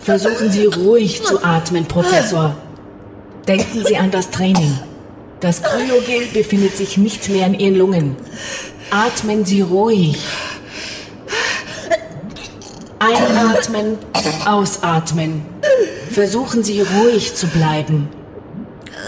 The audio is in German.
Versuchen Sie ruhig zu atmen, Professor. Denken Sie an das Training. Das Kryogel befindet sich nicht mehr in Ihren Lungen. Atmen Sie ruhig. Einatmen, ausatmen. Versuchen Sie ruhig zu bleiben.